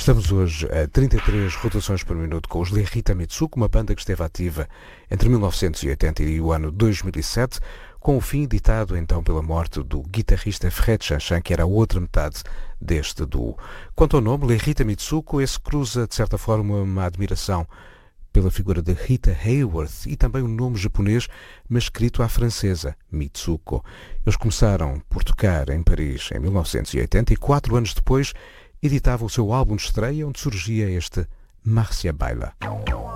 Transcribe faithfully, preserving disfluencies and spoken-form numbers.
Estamos hoje a trinta e três rotações por minuto com os Lerita Mitsuko, uma banda que esteve ativa entre mil novecentos e oitenta e o ano dois mil e sete, com o fim ditado então pela morte do guitarrista Fred Chanchan, que era a outra metade deste duo. Quanto ao nome, Lerita Mitsuko, esse cruza de certa forma uma admiração pela figura de Rita Hayworth e também o nome japonês, mas escrito à francesa, Mitsuko. Eles começaram por tocar em Paris em mil novecentos e oitenta e quatro anos depois editava o seu álbum de estreia, onde surgia este Marcia Baila.